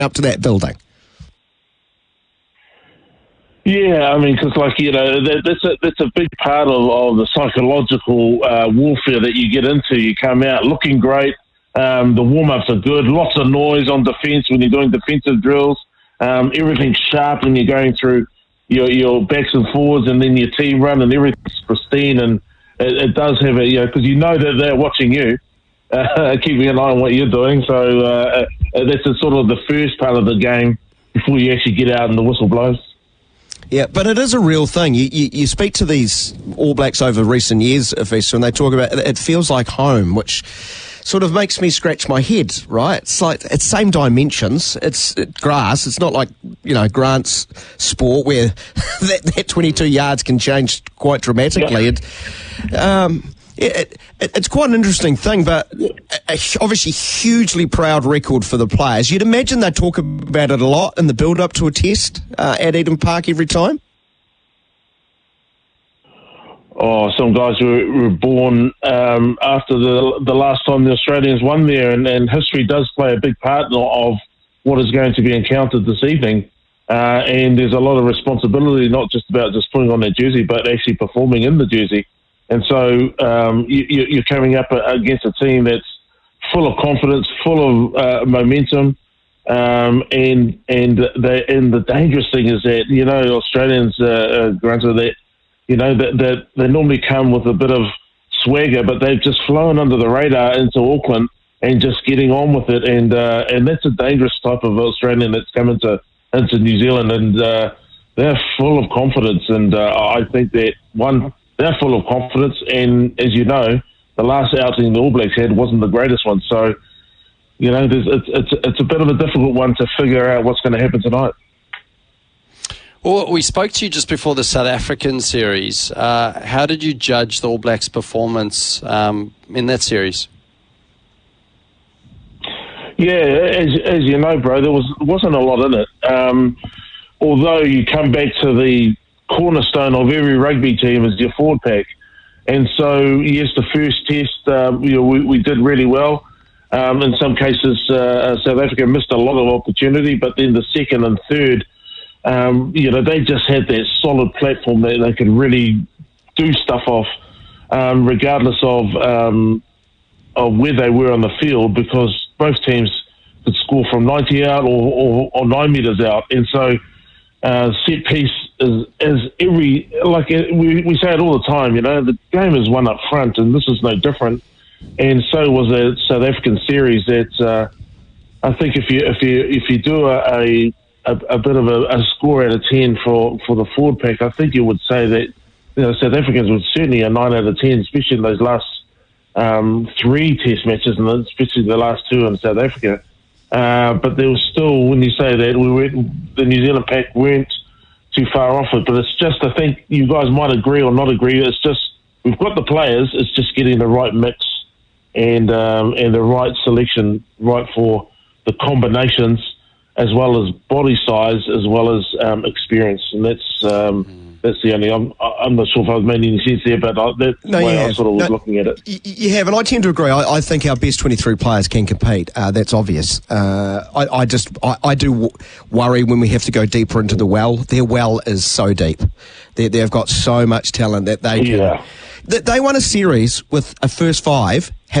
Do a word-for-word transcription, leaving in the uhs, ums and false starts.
up to that building? Yeah, I mean, because like you know, that, that's a that's a big part of, of the psychological uh, warfare that you get into. You come out looking great. Um, the warm ups are good. Lots of noise on defence when you're doing defensive drills. Um, everything's sharp when you're going through your your backs and forwards, and then your team run, and everything's pristine. And it, it does have a you know because you know that they're watching you, uh, keeping an eye on what you're doing. So uh, that's a sort of the first part of the game before you actually get out and the whistle blows. Yeah, but it is a real thing. You, you, you speak to these All Blacks over recent years, Festa, and they talk about it feels like home, which sort of makes me scratch my head, right? It's like it's same dimensions. It's it, grass. It's not like, you know, Grant's sport where that, that twenty-two yards can change quite dramatically. Yeah. It, um, it, it, it's quite an interesting thing, but a, a, obviously hugely proud record for the players. You'd imagine they talk about it a lot in the build-up to a test uh, at Eden Park every time. Oh, some guys were, were born um, after the the last time the Australians won there, and, and history does play a big part of what is going to be encountered this evening. Uh, and there's a lot of responsibility, not just about just putting on their jersey, but actually performing in the jersey. And so um, you, you're coming up against a team that's full of confidence, full of uh, momentum, um, and and the and the dangerous thing is that you know Australians, uh, uh, granted that you know that that they normally come with a bit of swagger, but they've just flown under the radar into Auckland and just getting on with it, and uh, and that's a dangerous type of Australian that's come into into New Zealand, and uh, they're full of confidence, and uh, I think that one. They're full of confidence, and as you know, the last outing the All Blacks had wasn't the greatest one. So, you know, there's, it's, it's, it's a bit of a difficult one to figure out what's going to happen tonight. Well, we spoke to you just before the South African series. Uh, how did you judge the All Blacks' performance um, in that series? Yeah, as, as you know, bro, there was, wasn't a lot in it. Um, although you come back to the cornerstone of every rugby team is your forward pack, and so yes, the first test um, you know we, we did really well. Um, in some cases, uh, South Africa missed a lot of opportunity, but then the second and third, um, you know, they just had that solid platform that they could really do stuff off, um, regardless of um, of where they were on the field, because both teams could score from ninety out or, or, or nine metres out, and so. Uh, set piece is, is every, like we, we say it all the time, you know, the game is won up front, and this is no different. And so was the South African series that uh, I think if you if you if you do a a, a bit of a, a score out of ten for, for the forward pack, I think you would say that you know South Africans would certainly a nine out of ten, especially in those last um, three Test matches, and especially the last two in South Africa. Uh, but there was still, when you say that, we were, the New Zealand pack weren't too far off it. But it's just, I think you guys might agree or not agree. It's just we've got the players. It's just getting the right mix and um, and the right selection, right for the combinations, as well as body size, as well as um, experience. And that's um, mm. that's the only. I'm I'm not sure if I've made any sense there, but I, that's no, the way I have. sort of was no, looking at it. You have, and I tend to agree. I, I think our best twenty-three players can compete. Uh, that's obvious. Uh, I, I just I, I do w- worry when we have to go deeper into the well. Their well is so deep. They, they've got so much talent that they can. Yeah. They, they won a series with a first five.